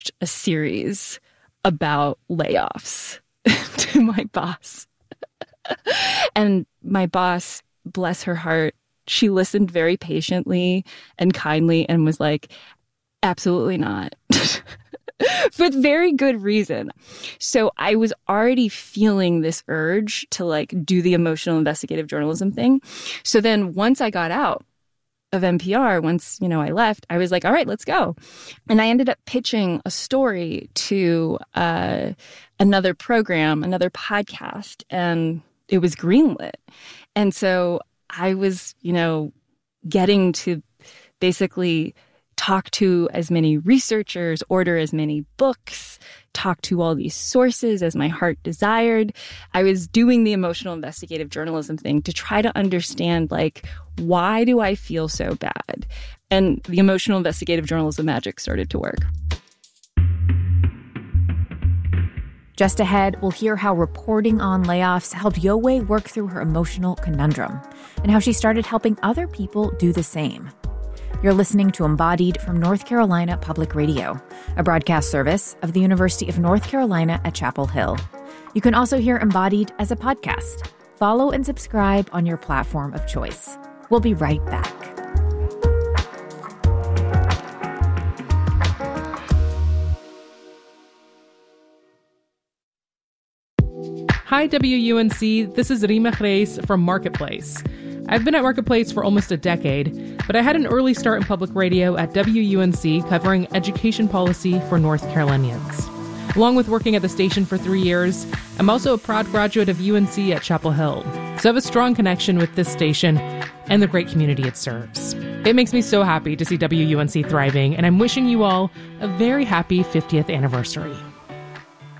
a series about layoffs to my boss. And my boss, bless her heart, she listened very patiently and kindly and was like, absolutely not. With very good reason. So I was already feeling this urge to like do the emotional investigative journalism thing. So then once I got out of NPR, once, I left, I was like, all right, let's go. And I ended up pitching a story to another program, another podcast, and it was greenlit. And so I was, getting to basically talk to as many researchers, order as many books, talk to all these sources as my heart desired. I was doing the emotional investigative journalism thing to try to understand, like, why do I feel so bad? And the emotional investigative journalism magic started to work. Just ahead, we'll hear how reporting on layoffs helped Yowei work through her emotional conundrum and how she started helping other people do the same. You're listening to Embodied from North Carolina Public Radio, a broadcast service of the University of North Carolina at Chapel Hill. You can also hear Embodied as a podcast. Follow and subscribe on your platform of choice. We'll be right back. Hi, WUNC. This is Rima Reis from Marketplace. I've been at Marketplace for almost a decade, but I had an early start in public radio at WUNC covering education policy for North Carolinians. Along with working at the station for 3 years, I'm also a proud graduate of UNC at Chapel Hill, so I have a strong connection with this station and the great community it serves. It makes me so happy to see WUNC thriving, and I'm wishing you all a very happy 50th anniversary.